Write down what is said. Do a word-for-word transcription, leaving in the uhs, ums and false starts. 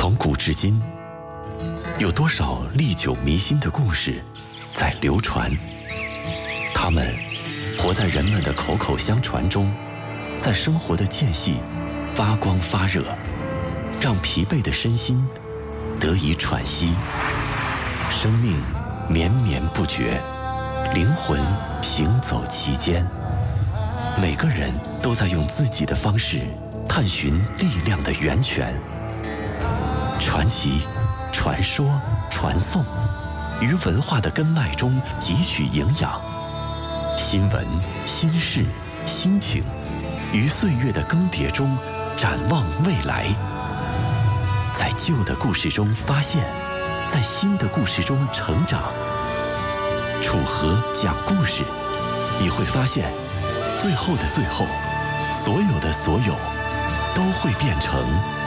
从古至今，有多少历久弥新的故事在流传？它们活在人们的口口相传中，在生活的间隙发光发热，让疲惫的身心得以喘息。生命绵绵不绝，灵魂行走其间。每个人都在用自己的方式探寻力量的源泉。传奇、传说、传颂，于文化的根脉中汲取营养。新闻、心事、心情，于岁月的更迭中展望未来。在旧的故事中发现，在新的故事中成长。楚河讲故事，你会发现，最后的最后，所有的所有，都会变成